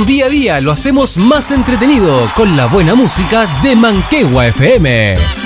día a día lo hacemos más entretenido con la buena música de Manquehue FM.